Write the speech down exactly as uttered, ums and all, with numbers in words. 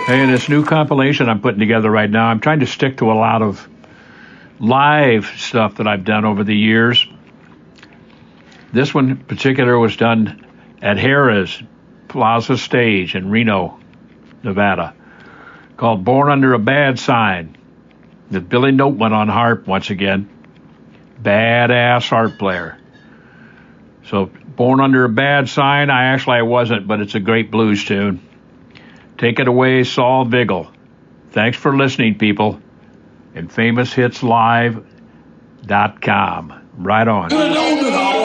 Hey, this new compilation I'm putting together right now, I'm trying to stick to a lot of live stuff that I've done over the years. This one in particular was done at Harrah's Plaza Stage in Reno, Nevada, called Born Under a Bad Sign, with Billy Noteman on harp once again. Badass harp player. So, Born Under a Bad Sign, I actually I wasn't, but it's a great blues tune. Take it away, Saul Vigil. Thanks for listening, people. And famous hits live dot com. Right on.